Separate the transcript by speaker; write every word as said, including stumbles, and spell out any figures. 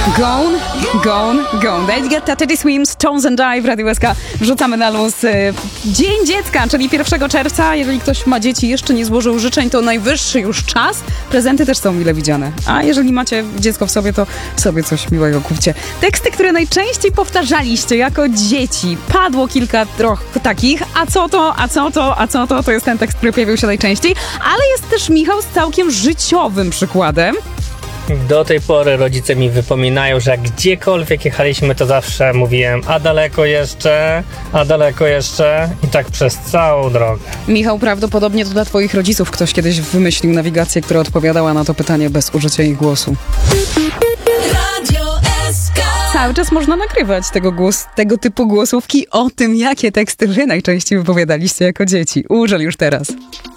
Speaker 1: Gone, gone, gone. David Guetta, Teddy Swims, Tones and I w Radiu S K. Wrzucamy na luz Dzień Dziecka, czyli pierwszego czerwca. Jeżeli ktoś ma dzieci, jeszcze nie złożył życzeń, to najwyższy już czas. Prezenty też są mile widziane. A jeżeli macie dziecko w sobie, to sobie coś miłego kupcie. Teksty, które najczęściej powtarzaliście jako dzieci. Padło kilka trochę takich. A co to, a co to, a co to? To jest ten tekst, który pojawił się najczęściej. Ale jest też Michał z całkiem życiowym przykładem.
Speaker 2: Do tej pory rodzice mi wypominają, że jak gdziekolwiek jechaliśmy, to zawsze mówiłem, a daleko jeszcze, a daleko jeszcze i tak przez całą drogę.
Speaker 1: Michał, prawdopodobnie to dla twoich rodziców ktoś kiedyś wymyślił nawigację, która odpowiadała na to pytanie bez użycia ich głosu. Cały czas można nagrywać tego, głos, tego typu głosówki o tym, jakie teksty wy najczęściej wypowiadaliście jako dzieci. Użel już teraz.